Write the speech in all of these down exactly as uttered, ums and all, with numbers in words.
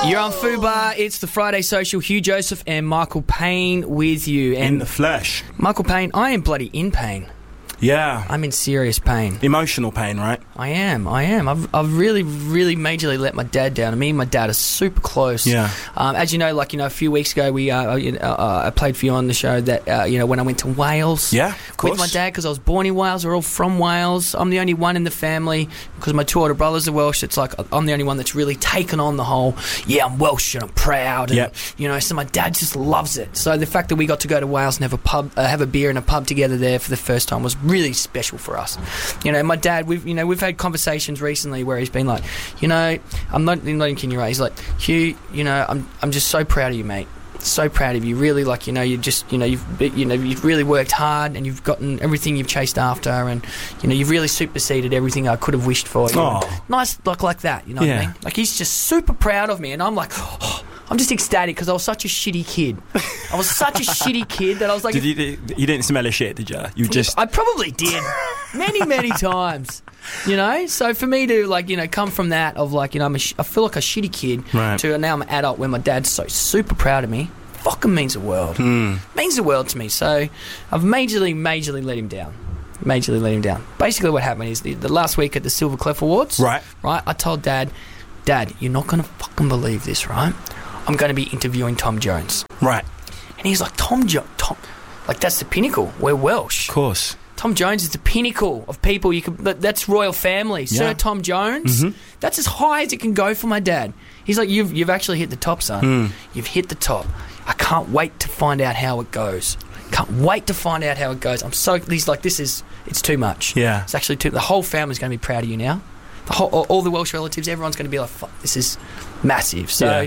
You're on Fubar. It's the Friday Social. Hugh Joseph and Michael Payne with you. And in the flesh. Michael Payne, I am bloody in pain. Yeah. I'm in serious pain. Emotional pain, right? I am, I am. I've, I've really, really majorly let my dad down. Me and my dad are super close. Yeah. Um, as you know, like, you know, a few weeks ago, we uh, you know, uh, I played for you on the show that, uh, you know, when I went to Wales. Yeah, of course. With my dad, because I was born in Wales. We're all from Wales. I'm the only one in the family, because my two older brothers are Welsh. It's like, I'm the only one that's really taken on the whole, yeah, I'm Welsh and I'm proud. And, yep. you know, so my dad just loves it. So the fact that we got to go to Wales and have a pub, uh, have a beer in a pub together there for the first time was really special for us. You know, my dad, we've you know we've had conversations recently where he's been like, you know, I'm not not in Kenya. He's like, Hugh, you know, I'm I'm just so proud of you, mate. So proud of you. Really, like, you know, you just you know you've you know you've really worked hard and you've gotten everything you've chased after, and you know you've really superseded everything I could have wished for. You know? Nice, like like that. You know yeah. what I mean? Like, he's just super proud of me, and I'm like. Oh, I'm just ecstatic because I was such a shitty kid. I was such a shitty kid that I was like... Did you, you didn't smell a shit, did you? You just... I probably did. Many, many times. You know? So for me to, like, you know, come from that of, like, you know, I'm a sh- I feel like a shitty kid right. to now I'm an adult where my dad's so super proud of me, fucking means the world. Mm. Means the world to me. So I've majorly, majorly let him down. Majorly let him down. Basically what happened is the, the last week at the Silver Clef Awards... Right. Right? I told Dad, Dad, you're not going to fucking believe this, right? I'm going to be interviewing Tom Jones. Right. And he's like, Tom Jones, Tom, like, that's the pinnacle. We're Welsh. Of course. Tom Jones is the pinnacle of people you could, that, that's royal family. Yeah. Sir Tom Jones, mm-hmm. that's as high as it can go for my dad. He's like, you've you've actually hit the top, son. Mm. You've hit the top. I can't wait to find out how it goes. Can't wait to find out how it goes. I'm so, he's like, this is, it's too much. Yeah. It's actually too, the whole family's going to be proud of you now. The whole, all, all the Welsh relatives, everyone's going to be like, fuck, this is massive. So... Yeah.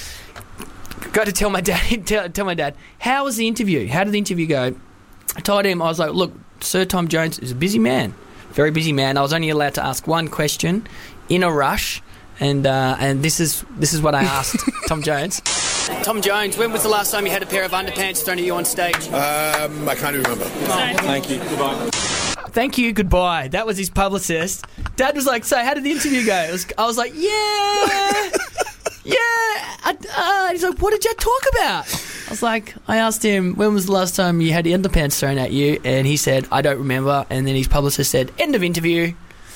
Got to tell my dad. Tell, tell my dad. How was the interview? How did the interview go? I told him, I was like, look, Sir Tom Jones is a busy man, very busy man. I was only allowed to ask one question in a rush, and uh, and this is this is what I asked Tom Jones. Tom Jones, when was the last time you had a pair of underpants thrown at you on stage? Um, I can't remember. Oh, thank you. Goodbye. Thank you, goodbye. That was his publicist. Dad was like, so how did the interview go? It was, I was like, yeah. Yeah, I, uh, he's like, what did you talk about? I was like, I asked him, when was the last time you had the underpants thrown at you? And he said, I don't remember. And then his publicist said, end of interview.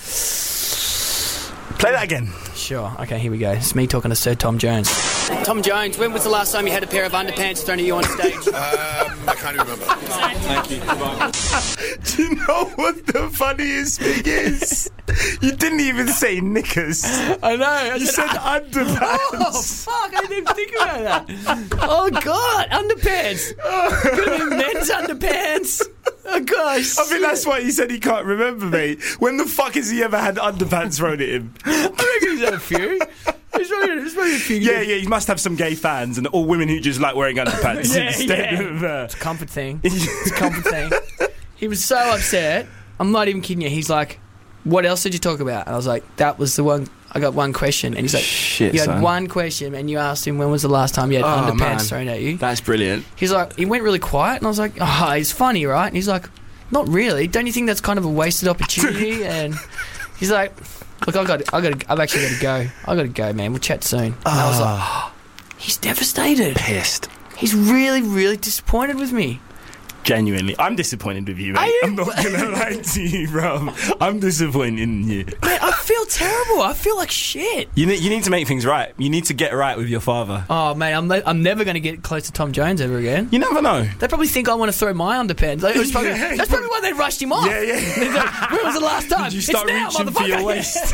Play that again. Sure. Okay, here we go. It's me talking to Sir Tom Jones. Tom Jones, when was the last time you had a pair of underpants thrown at you on stage? um, I can't remember. Thank you. Goodbye. Do you know what the funniest thing is? You didn't even say knickers. I know. I you said, said uh, underpants. Oh, fuck. I didn't even think about that. Oh, God. Underpants. Could have been men's underpants. Oh, gosh. I think that's why he said he can't remember, mate. When the fuck has he ever had underpants thrown at him? I reckon he's had a few. He's probably, he's probably a few. Yeah, yeah, he must have some gay fans and all women who just like wearing underpants yeah, instead yeah. of... Uh... It's a comfort thing. It's a comfort thing. He was so upset. I'm not even kidding you. He's like, what else did you talk about? And I was like, that was the one... I got one question. And he's like, shit, you had son. one question and you asked him when was the last time you had oh, underpants man. thrown at you. That's brilliant. He's like, he went really quiet and I was like, oh, it's funny, right? And he's like, not really. Don't you think that's kind of a wasted opportunity? And he's like... Look, I got, I got, I've actually got to go. I got to go, man. We'll chat soon. And oh. I was like, oh, he's devastated. Pissed. He's really, really disappointed with me. Genuinely, I'm disappointed with you, mate. You? I'm not gonna lie to you, bro. I'm disappointed in you. Mate, I feel terrible. I feel like shit. You need, you need to make things right. You need to get right with your father. Oh, mate, I'm, I'm never going to get close to Tom Jones ever again. You never know. They probably think I want to throw my underpants. Like, it was probably, Yeah, that's probably why they rushed him off. Yeah, yeah. Like, when was the last time? Did you start it's now, reaching for your waist?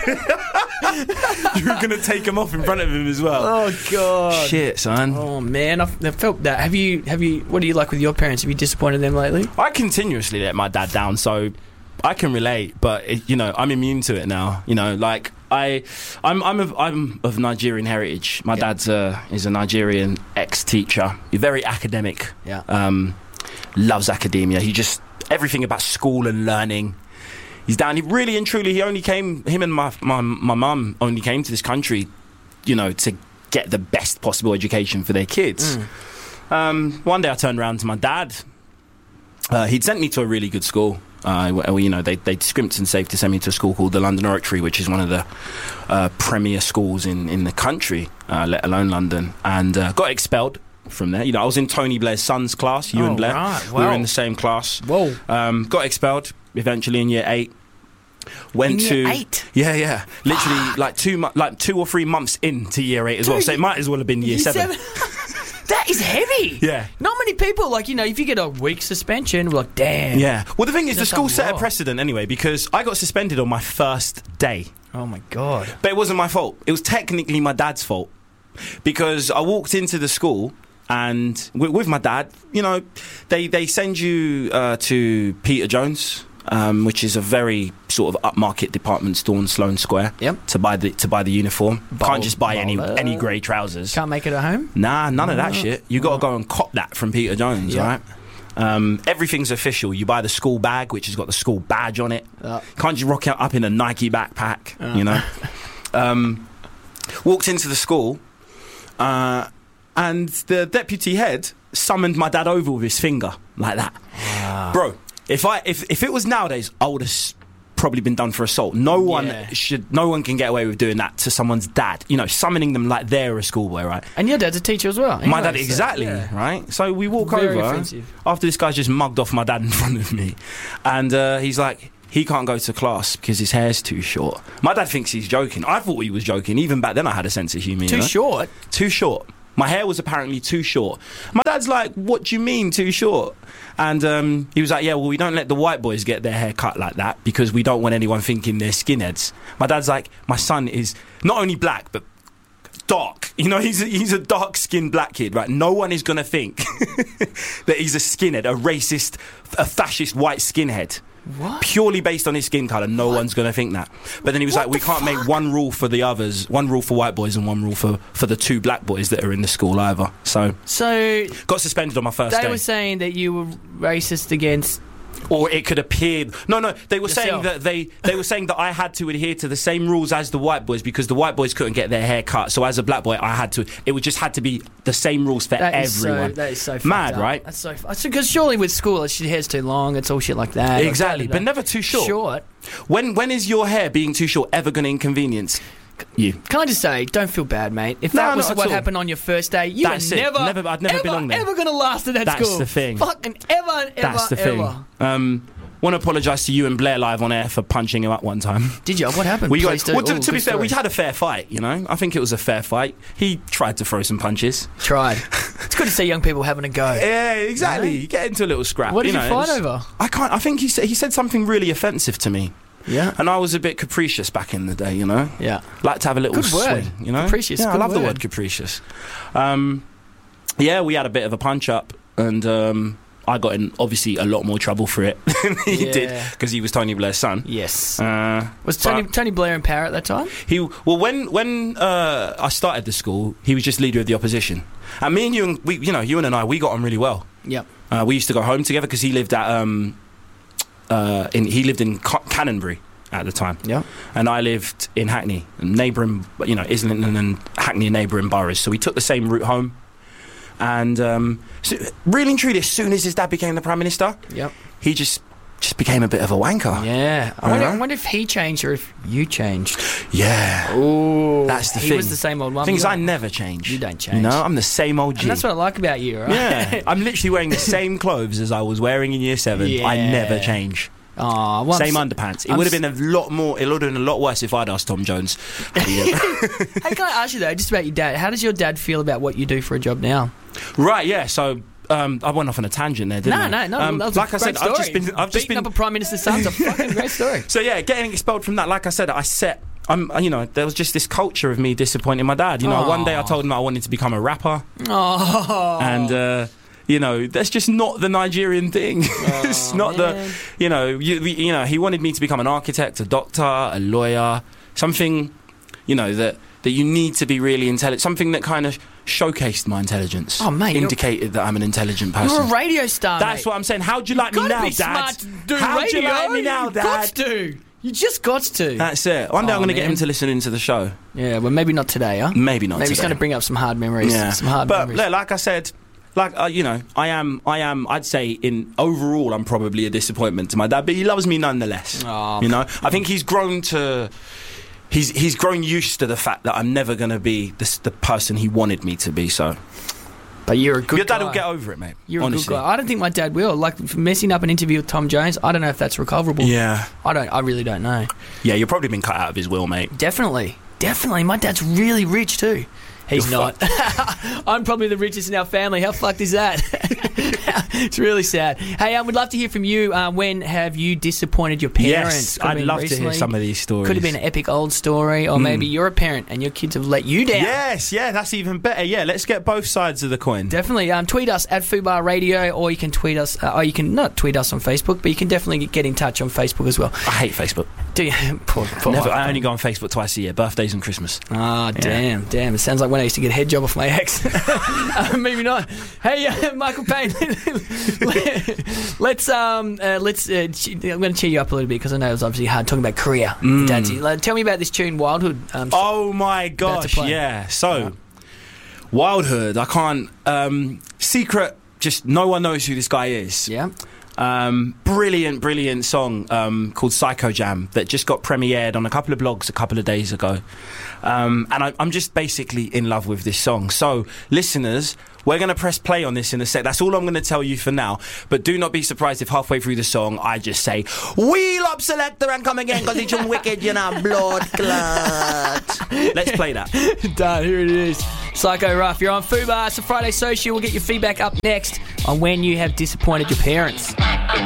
You were gonna take him off in front of him as well. Oh God. Shit, son. Oh man, I've, I've felt that. Have you? Have you? What do you like with your parents? Have you disappointed them lately? I continuously let my dad down, so I can relate. But it, you know, I'm immune to it now. You know, like I, I'm, I'm of, I'm of Nigerian heritage. My yeah. dad's a is a Nigerian ex-teacher. He's very academic. Yeah. Um, loves academia. He just everything about school and learning. He's down. He really and truly. He only came. Him and my my my mum only came to this country, you know, to get the best possible education for their kids. Mm. Um, one day I turned around to my dad. Uh, he'd sent me to a really good school. Uh, well, you know, they they scrimped and saved to send me to a school called the London Oratory, which is one of the uh, premier schools in in the country, uh, let alone London, and uh, got expelled from there. You know, I was in Tony Blair's son's class, you Oh, and Blair. right. We were Wow. in the same class. Whoa. Um, got expelled eventually in year eight. Went In to year eight? yeah, yeah, literally like two mo- like two or three months into year eight as well. Dude, So it might as well have been year Year seven. That is heavy. Yeah. Not many people, like, you know, if you get a week suspension, we're like, damn. Yeah. Well, the thing is, the That's school something set a wrong. precedent anyway because I got suspended on my first day. Oh, my God. But it wasn't my fault. It was technically my dad's fault because I walked into the school and with, with my dad, you know, they, they send you uh, to Peter Jones, um, which is a very sort of upmarket department store in Sloane Square. Yep. To buy the to buy the uniform. Bold- Can't just buy any bold. any grey trousers. Can't make it at home? Nah, none of that shit. You got to go and cop that from Peter Jones, Yeah. right? Um, everything's official. You buy the school bag, which has got the school badge on it. Yeah. Can't you rock it up in a Nike backpack? Yeah. You know. Um, walked into the school, uh, and the deputy head summoned my dad over with his finger like that, bro. If I if if it was nowadays, I would have s- probably been done for assault. No one Yeah. should. No one can get away with doing that to someone's dad. You know, summoning them like they're a schoolboy, right? And your dad's a teacher as well. My anyway, dad, so, exactly, yeah. right? So we walk Very over offensive. after this guy's just mugged off my dad in front of me. And uh, he's like, he can't go to class because his hair's too short. My dad thinks he's joking. I thought he was joking. Even back then, I had a sense of humour. you Too know? short. Too short. My hair was apparently too short. My dad's like, what do you mean too short? And um, he was like, yeah, well, we don't let the white boys get their hair cut like that because we don't want anyone thinking they're skinheads. My dad's like, my son is not only black, but dark. You know, he's a, he's a dark-skinned black kid, right? No one is going to think that he's a skinhead, a racist, a fascist white skinhead. What? Purely based on his skin colour, no one's going to think that. But then he was What like, we the can't fuck? make one rule for the others, one rule for white boys and one rule for, for the two black boys that are in the school either. So, So got suspended on my first they day. were saying that you were racist against. Or it could appear... No, no, they were saying Yourself. that they, they were saying that I had to adhere to the same rules as the white boys because the white boys couldn't get their hair cut. So as a black boy, I had to... It would just had to be the same rules for That is everyone. so. That is so fucked Mad, up. right? That's so. Because surely with school, it's your hair's too long. It's all shit like that. Exactly, Like, but never too short. Short. When When is your hair being too short ever going to inconvenience you? Can I just say, don't feel bad, mate. If No, that was not at what all. happened on your first day, you That's were it. never, Never- I'd never ever, belong there. ever going to last at that That's school. the thing. Fucking ever, and ever, That's the ever. thing. Um, want to apologise to you and Blair live on air for punching him up one time. Did you? What happened? We Please got, do. well, to, Ooh, to be good fair, we story. had a fair fight, you know? I think it was a fair fight. He tried to throw some punches. Tried. It's good to see young people having a go. Yeah, exactly. Really? You get into a little scrap. What did you know, fight it's- over? I can't. I think he said he said something really offensive to me, Yeah. and I was a bit capricious back in the day. You know, Yeah. like to have a little Good word. swing. You know, Capricious, Yeah, I good love the word. word capricious. Um, yeah, we had a bit of a punch up, and um, I got in obviously a lot more trouble for it than he Yeah. did because he was Tony Blair's son. Yes. Uh, Was Tony, but- Tony Blair in power at that time? He well when when uh, I started the school, he was just leader of the opposition, and me and you, and we, you know, you and I, we got on really well. Yep. Uh, we used to go home together because he lived at um, uh, in he lived in Ca- Canonbury at the time, Yep. and I lived in Hackney, neighbouring, you know, Islington and Hackney are neighbouring boroughs. So we took the same route home, and um, so really and truly, as soon as his dad became the prime minister, Yep. he just just became a bit of a wanker. Yeah. I wonder, Uh-huh. I wonder if he changed or if you changed. Yeah. Oh. That's the he thing. was the same old one. Thing is, I wasn't never change. You don't You change. know, I'm the same old G. he? And that's what I like about you, right? Yeah, I'm literally wearing the same clothes as I was wearing in year seven. I Yeah. never change. Aw, well, I'm Same s- underpants. It I'm would have s- been a lot more. It would have been a lot worse if I'd asked Tom Jones. had he ever- Hey, can I ask you though, just about your dad? How does your dad feel about what you do for a job now? right? Yeah. So um, I went off on a tangent there, didn't No, I? no, no. Um, that was like a I great said, I've just story. been. I've just Beating been. up a prime minister's son's a fucking great story. So yeah, getting expelled from that. Like I said, I set. I'm. You know, there was just this culture of me disappointing my dad. You know, Aw. one day I told him I wanted to become a rapper, Oh. and. Uh, you know, that's just not the Nigerian thing. it's not man. the, you know, you, you know. He wanted me to become an architect, a doctor, a lawyer, something, you know, that that you need to be really intelligent. Something that kind of showcased my intelligence. Oh, mate, you're- indicated that I'm an intelligent person. You're a radio star, That's mate. what I'm saying. How'd you like me Gotta now, be Dad? smart to do How'd radio. you like me now, You've Dad? got to. You just got to. That's it. One day Oh, I'm going to get man. him to listen into the show. Yeah, well, maybe not today, huh? Maybe not Maybe it's today. going to bring up some hard memories. Yeah. Some hard but memories. look, like I said, like uh, you know, I am, I am. I'd say in overall, I'm probably a disappointment to my dad, but he loves me nonetheless. Oh, you know, I think he's grown to. He's he's grown used to the fact that I'm never going to be the, the person he wanted me to be. So, but you're a good your dad guy. will get over it, mate. You're honestly. a good guy. I don't think my dad will. Like messing up an interview with Tom Jones, I don't know if that's recoverable. Yeah, I don't. I really don't know. Yeah, you've probably been cut out of his will, mate. Definitely, definitely. My dad's really rich too. He's You're not. I'm probably the richest in our family. How fucked is that? It's really sad. Hey, um, we'd love to hear from you. Uh, when have you disappointed your parents? Yes, Could have I'd been love recently. to hear some of these stories. Could have been an epic old story, or maybe you're a parent and your kids have let you down. Yes, yeah, that's even better. Yeah, let's get both sides of the coin. Definitely. Um, tweet us at Fubar Radio, or you can tweet us, uh, or you can not tweet us on Facebook, but you can definitely get in touch on Facebook as well. I hate Facebook. Do you? Poor, poor Never, I only go on Facebook twice a year, birthdays and Christmas. Ah, oh, damn, damn. It sounds like when I used to get a head job off my ex. uh, maybe not. Hey, uh, Michael Payne, let's, um, uh, let's, uh, che- I'm going to cheer you up a little bit because I know it was obviously hard talking about Korea. Mm. Dad's, like, tell me about this tune, Wildhood. Um, Oh my gosh, play. yeah. So, Yeah. Wildhood, I can't. Um, secret, just no one knows who this guy is. yeah. Um, brilliant, brilliant song um, called Psycho Jam that just got premiered on a couple of blogs a couple of days ago. Um, and I, I'm just basically in love with this song. So, listeners, we're going to press play on this in a sec. That's all I'm going to tell you for now. But do not be surprised if halfway through the song I just say, "Wheel up selector and come again because it's wicked, you know, blood clot." Let's play that. Done. Here it is. Psycho Rough. You're on Fubar. It's a Friday Social. We'll get your feedback up next on when you have disappointed your parents.